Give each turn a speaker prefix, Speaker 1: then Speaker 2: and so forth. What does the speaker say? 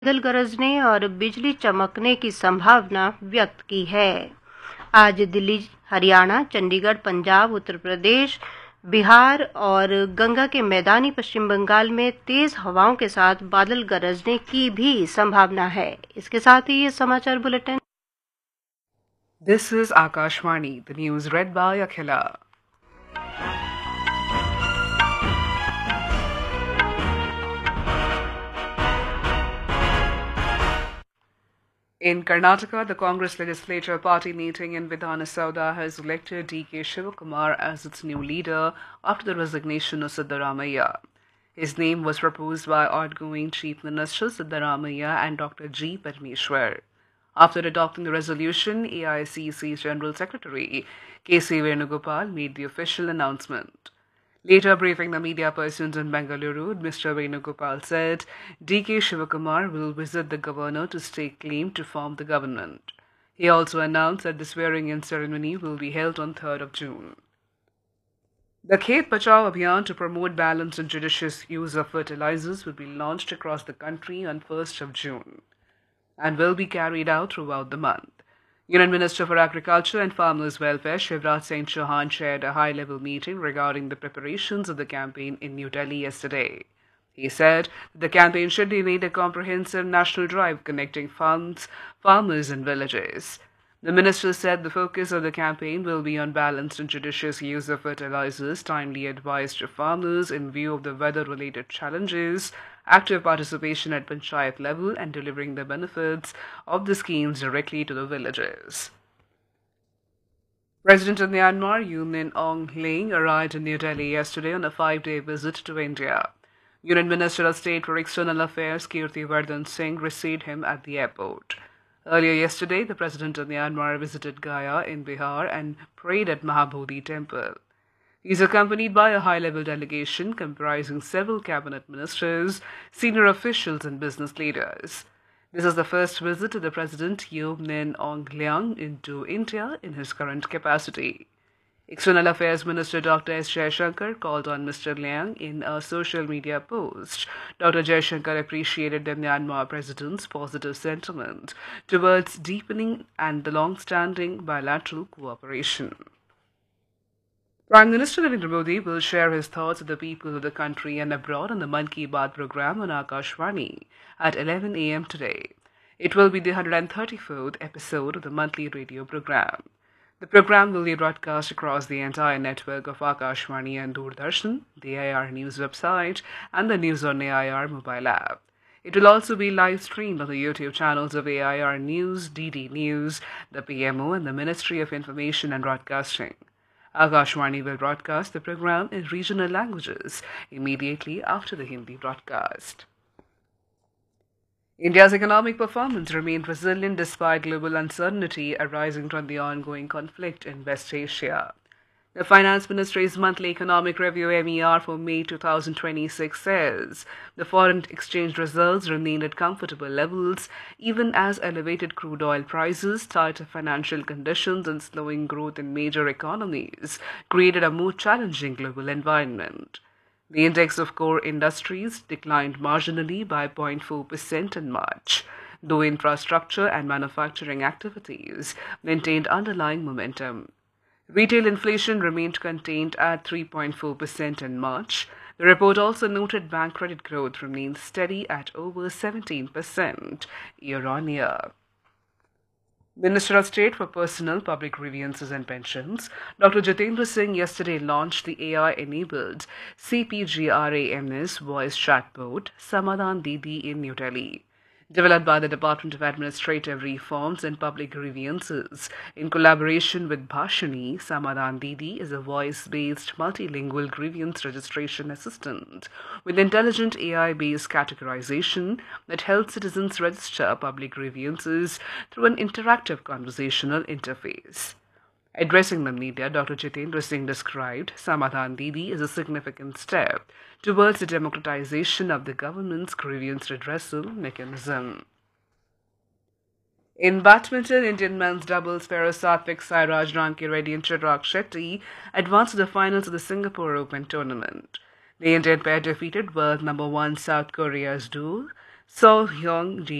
Speaker 1: बादल गरजने और बिजली चमकने की संभावना व्यक्त की है। आज दिल्ली, हरियाणा, चंडीगढ़, पंजाब, उत्तर प्रदेश, बिहार और गंगा के मैदानी पश्चिम बंगाल में तेज हवाओं के साथ बादल गरजने की भी संभावना है। इसके साथ ही ये समाचार bulletin.
Speaker 2: This is Akashvani, the news read by Akhila. In Karnataka, the Congress legislature party meeting in Vidhana Sauda has elected D.K. Shivakumar as its new leader after the resignation of Siddaramaiah. His name was proposed by outgoing Chief Minister Siddaramaiah and Dr. G. Parmeshwar. After adopting the resolution, AICC's General Secretary K.C. Venugopal made the official announcement. Later briefing the media persons in Bengaluru, Mr. Venugopal said D.K. Shivakumar will visit the governor to stake claim to form the government. He also announced that the swearing-in ceremony will be held on 3rd of June. The Khet Bachao Abhiyan to promote balanced and judicious use of fertilizers will be launched across the country on 1st of June and will be carried out throughout the month. Union Minister for Agriculture and Farmers' Welfare Shivraj Singh Chauhan chaired a high-level meeting regarding the preparations of the campaign in New Delhi yesterday. He said the campaign should be made a comprehensive national drive connecting farms, farmers and villages. The minister said the focus of the campaign will be on balanced and judicious use of fertilizers, timely advice to farmers in view of the weather-related challenges, active participation at panchayat level, and delivering the benefits of the schemes directly to the villages. President of Myanmar, U Min Aung Hlaing, arrived in New Delhi yesterday on a 5-day visit to India. Union Minister of State for External Affairs Kirti Vardhan Singh received him at the airport. Earlier yesterday, the President of Myanmar visited Gaya in Bihar and prayed at Mahabodhi Temple. He is accompanied by a high-level delegation comprising several cabinet ministers, senior officials and business leaders. This is the first visit of the President U Min Aung Hlaing into India in his current capacity. External Affairs Minister Dr. S. Jaishankar called on Mr. Liang in a social media post. Dr. Jaishankar appreciated the Myanmar President's positive sentiment towards deepening and the long-standing bilateral cooperation. Prime Minister Narendra Modi will share his thoughts with the people of the country and abroad on the Mann Ki Baat program on Akashvani at 11 a.m. today. It will be the 134th episode of the monthly radio program. The program will be broadcast across the entire network of Akashvani and Doordarshan, the AIR News website, and the News on AIR mobile app. It will also be live streamed on the YouTube channels of AIR News, DD News, the PMO, and the Ministry of Information and Broadcasting. Akashvani will broadcast the program in regional languages immediately after the Hindi broadcast. India's economic performance remained resilient despite global uncertainty arising from the ongoing conflict in West Asia. The Finance Ministry's monthly economic review MER for May 2026 says the foreign exchange reserves remained at comfortable levels even as elevated crude oil prices, tighter financial conditions and slowing growth in major economies created a more challenging global environment. The index of core industries declined marginally by 0.4% in March, though infrastructure and manufacturing activities maintained underlying momentum. Retail inflation remained contained at 3.4% in March. The report also noted bank credit growth remained steady at over 17% year-on-year. Minister of State for Personal, Public Grievances and Pensions, Dr. Jitendra Singh yesterday launched the AI-enabled CPGRAMS voice chatbot Samadhan Didi in New Delhi. Developed by the Department of Administrative Reforms and Public Grievances in collaboration with Bhashini, Samadhan Didi is a voice-based multilingual grievance registration assistant with intelligent AI-based categorization that helps citizens register public grievances through an interactive conversational interface. Addressing the media, Dr. Jitendra Singh described Samadhan Didi as a significant step towards the democratization of the government's grievance redressal mechanism. In badminton, Indian men's doubles pair Satvik Sairaj, Ranki Reddy and Chirag Shetty advanced to the finals of the Singapore Open tournament. The Indian pair defeated world number 1 South Korea's duo So Hyung